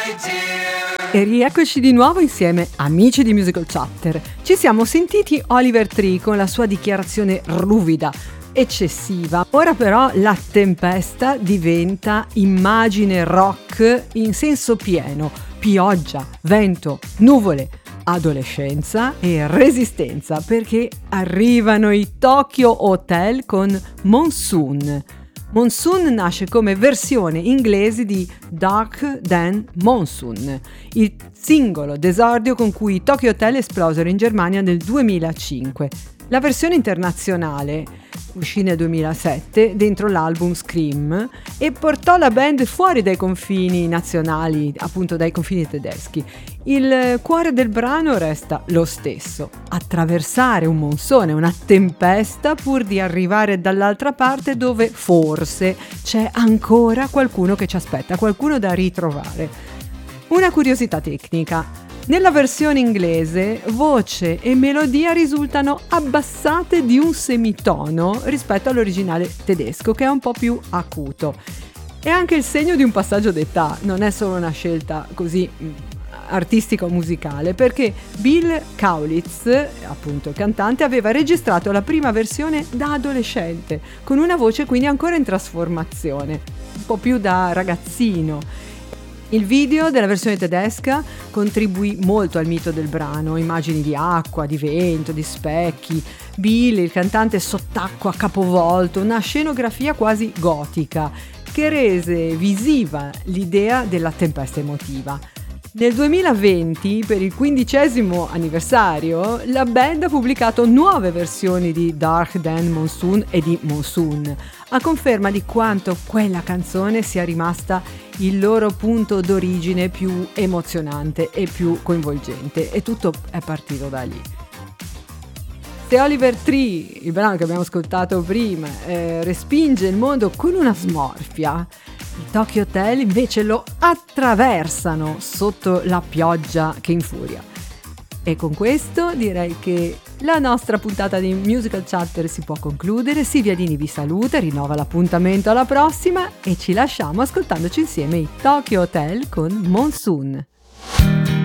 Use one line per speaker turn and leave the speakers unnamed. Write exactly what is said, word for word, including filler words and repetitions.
E rieccoci di nuovo insieme, amici di Musical Chatter. Ci siamo sentiti Oliver Tree con la sua dichiarazione ruvida, eccessiva. Ora però la tempesta diventa immagine rock in senso pieno. Pioggia, vento, nuvole, adolescenza e resistenza, perché arrivano i Tokyo Hotel con Monsoon. Monsoon nasce come versione inglese di Dark Than Monsoon, il singolo d'esordio con cui i Tokyo Hotel esplosero in Germania nel duemilacinque. La versione internazionale uscì nel duemilasette dentro l'album Scream e portò la band fuori dai confini nazionali, appunto dai confini tedeschi. Il cuore del brano resta lo stesso: attraversare un monsone, una tempesta, pur di arrivare dall'altra parte dove forse c'è ancora qualcuno che ci aspetta, qualcuno da ritrovare. Una curiosità tecnica: nella versione inglese voce e melodia risultano abbassate di un semitono rispetto all'originale tedesco, che è un po' più acuto. È anche il segno di un passaggio d'età, non è solo una scelta così artistica o musicale, perché Bill Kaulitz, appunto il cantante, aveva registrato la prima versione da adolescente, con una voce quindi ancora in trasformazione, un po' più da ragazzino. Il video della versione tedesca contribuì molto al mito del brano: immagini di acqua, di vento, di specchi, Bill, il cantante sott'acqua capovolto, una scenografia quasi gotica che rese visiva l'idea della tempesta emotiva. Nel duemilaventi, per il quindicesimo anniversario, la band ha pubblicato nuove versioni di Dark Than Monsoon e di Monsoon, a conferma di quanto quella canzone sia rimasta il loro punto d'origine più emozionante e più coinvolgente, e tutto è partito da lì. Se Oliver Tree, il brano che abbiamo ascoltato prima, eh, respinge il mondo con una smorfia, i Tokyo Hotel invece lo attraversano sotto la pioggia che infuria. E con questo direi che la nostra puntata di Musical Chatter si può concludere. Silvia Dini vi saluta, rinnova l'appuntamento alla prossima e ci lasciamo ascoltandoci insieme i Tokyo Hotel con Monsoon.